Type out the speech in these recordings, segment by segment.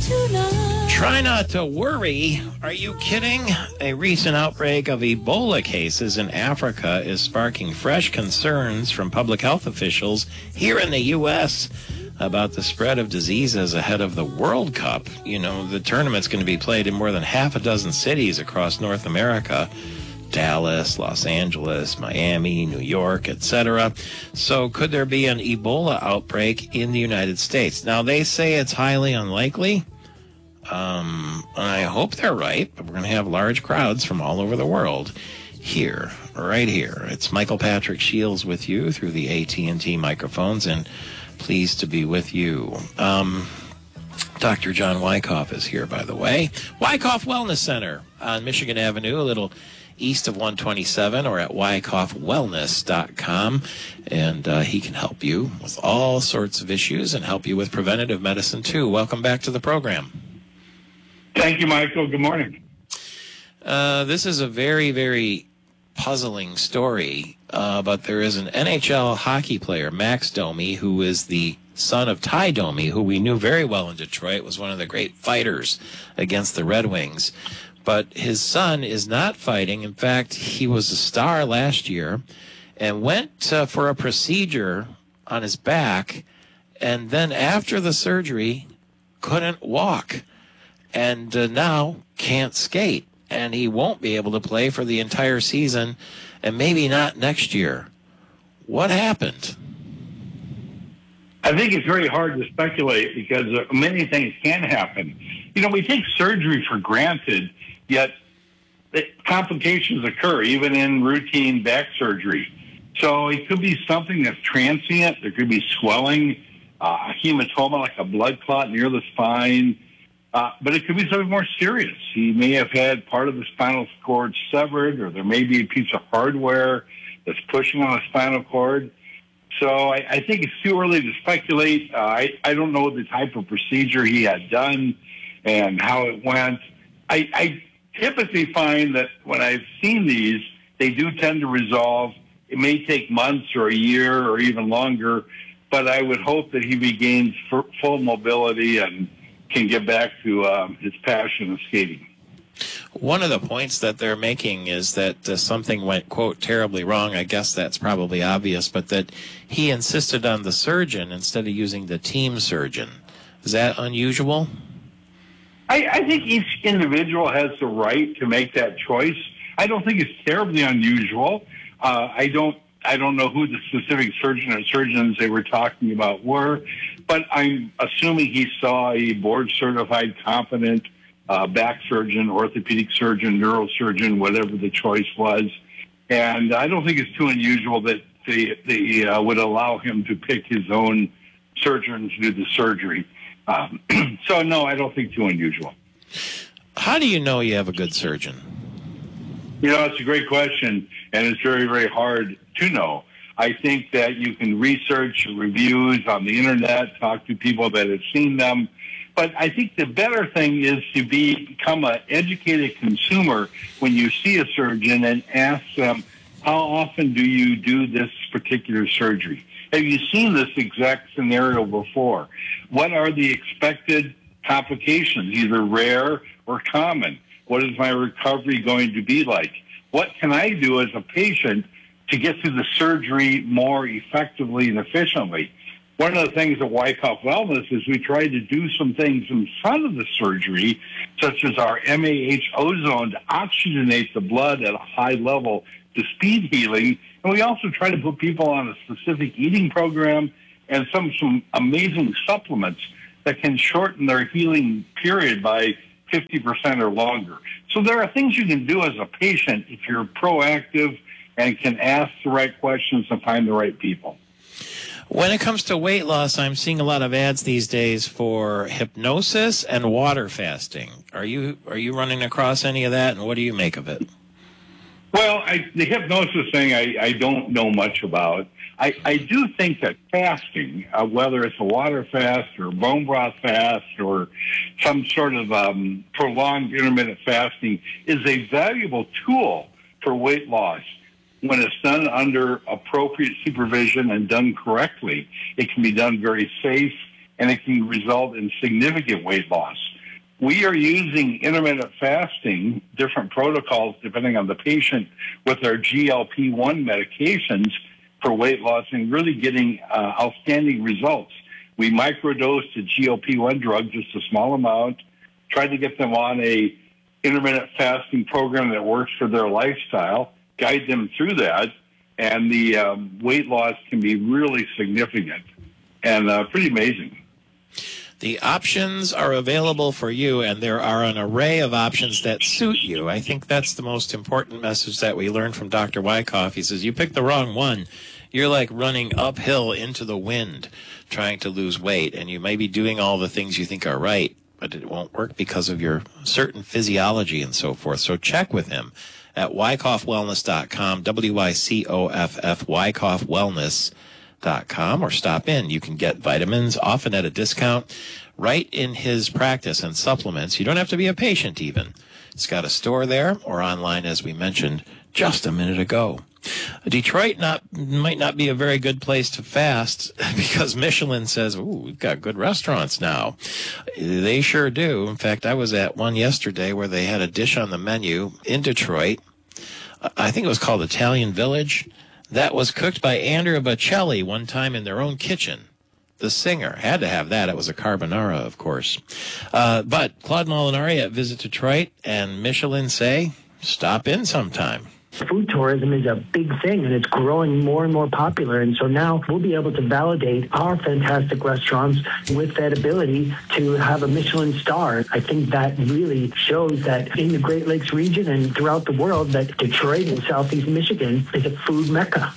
Try not to worry. Are you kidding? A recent outbreak of Ebola cases in Africa is sparking fresh concerns from public health officials here in the U.S. about the spread of diseases ahead of the World Cup. You know, the tournament's going to be played in more than half a dozen cities across North America. Dallas, Los Angeles, Miami, New York, etc. So could there be an Ebola outbreak in the United States? Now, they say it's highly unlikely. I hope they're right, but we're going to have large crowds from all over the world here, right here. It's Michael Patrick Shields with you through the AT&T microphones, and pleased to be with you. Dr. John Wyckoff is here, by the way. Wyckoff Wellness Center on Michigan Avenue, a little east of 127, or at wyckoffwellness.com, and he can help you with all sorts of issues and help you with preventative medicine, too. Welcome back to the program. Thank you, Michael. Good morning. This is a very, very puzzling story, but there is an NHL hockey player, Max Domi, who is the son of Ty Domi, who we knew very well in Detroit, was one of the great fighters against the Red Wings. But his son is not fighting. In fact, he was a star last year and went for a procedure on his back, and then after the surgery couldn't walk. And now can't skate, and he won't be able to play for the entire season, and maybe not next year. What happened? I think it's very hard to speculate because many things can happen. You know, we take surgery for granted, yet complications occur even in routine back surgery. So it could be something that's transient. There could be swelling, hematoma like a blood clot near the spine. But it could be something more serious. He may have had part of the spinal cord severed, or there may be a piece of hardware that's pushing on the spinal cord. So I think it's too early to speculate. I don't know the type of procedure he had done and how it went. I typically find that when I've seen these, they do tend to resolve. It may take months or a year or even longer, but I would hope that he regains full mobility and can get back to his passion of skating. One of the points that they're making is that something went, quote, terribly wrong. I guess that's probably obvious, but that he insisted on the surgeon instead of using the team surgeon. Is that unusual? I think each individual has the right to make that choice. I don't think it's terribly unusual. I don't know who the specific surgeon or surgeons they were talking about were, but I'm assuming he saw a board-certified, competent back surgeon, orthopedic surgeon, neurosurgeon, whatever the choice was. And I don't think it's too unusual that they would allow him to pick his own surgeon to do the surgery. So, no, I don't think too unusual. How do you know you have a good surgeon? You know, it's a great question, and it's very, very hard to know. I think that you can research reviews on the internet, talk to people that have seen them. But I think the better thing is to become an educated consumer when you see a surgeon and ask them, how often do you do this particular surgery? Have you seen this exact scenario before? What are the expected complications, either rare or common? What is my recovery going to be like? What can I do as a patient to get through the surgery more effectively and efficiently? One of the things at Wyckoff Wellness is we try to do some things in front of the surgery, such as our MAH ozone to oxygenate the blood at a high level to speed healing. And we also try to put people on a specific eating program and some amazing supplements that can shorten their healing period by 50% or longer. So there are things you can do as a patient if you're proactive and can ask the right questions and find the right people. When it comes to weight loss, I'm seeing a lot of ads these days for hypnosis and water fasting. Are you running across any of that, and what do you make of it? Well, the hypnosis thing I don't know much about. I do think that fasting, whether it's a water fast or bone broth fast or some sort of prolonged intermittent fasting, is a valuable tool for weight loss. When it's done under appropriate supervision and done correctly, it can be done very safe, and it can result in significant weight loss. We are using intermittent fasting, different protocols depending on the patient, with our GLP-1 medications for weight loss and really getting outstanding results. We microdose the GLP-1 drug, just a small amount, try to get them on a intermittent fasting program that works for their lifestyle, guide them through that, and the weight loss can be really significant and pretty amazing. The options are available for you, and there are an array of options that suit you. I think that's the most important message that we learned from Dr. Wyckoff. He says, you pick the wrong one, you're like running uphill into the wind trying to lose weight, and you may be doing all the things you think are right, but it won't work because of your certain physiology and so forth. So check with him at wyckoffwellness.com, W-Y-C-O-F-F, wyckoffwellness.com, or stop in. You can get vitamins, often at a discount, right in his practice, and supplements. You don't have to be a patient even. It's got a store there or online, as we mentioned just a minute ago. Detroit might not be a very good place to fast because Michelin says, ooh, we've got good restaurants now. They sure do. In fact, I was at one yesterday where they had a dish on the menu in Detroit. I think it was called Italian Village. That was cooked by Andrea Bocelli one time in their own kitchen. The singer had to have that. It was a carbonara, of course. But Claude Molinari at Visit Detroit and Michelin say, stop in sometime. Food tourism is a big thing, and it's growing more and more popular. And so now we'll be able to validate our fantastic restaurants with that ability to have a Michelin star. I think that really shows that in the Great Lakes region and throughout the world, that Detroit and Southeast Michigan is a food mecca.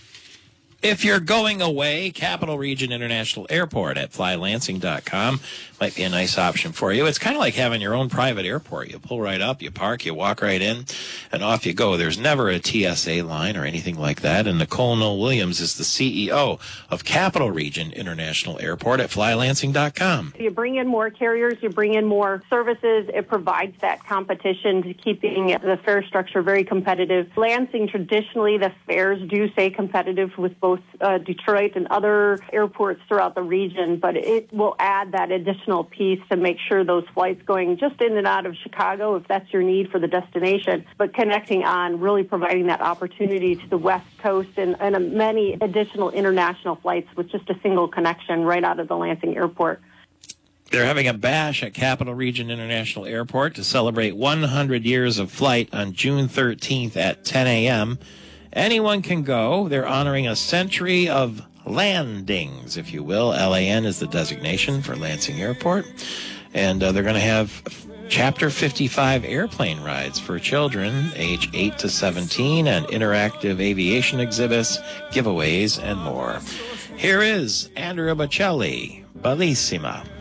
If you're going away, Capital Region International Airport at flylansing.com might be a nice option for you. It's kind of like having your own private airport. You pull right up, you park, you walk right in, and off you go. There's never a TSA line or anything like that. And Nicole Noel-Williams is the CEO of Capital Region International Airport at flylansing.com. You bring in more carriers, you bring in more services. It provides that competition to keeping the fare structure very competitive. Lansing, traditionally, the fares do stay competitive with both Detroit and other airports throughout the region, but it will add that additional piece to make sure those flights going just in and out of Chicago, if that's your need for the destination, but connecting on, really providing that opportunity to the West Coast and many additional international flights with just a single connection right out of the Lansing Airport. They're having a bash at Capital Region International Airport to celebrate 100 years of flight on June 13th at 10 a.m. Anyone can go. They're honoring a century of landings, if you will. LAN is the designation for Lansing Airport. And they're going to have Chapter 55 airplane rides for children age 8 to 17 and interactive aviation exhibits, giveaways, and more. Here is Andrea Bocelli, Bellissima.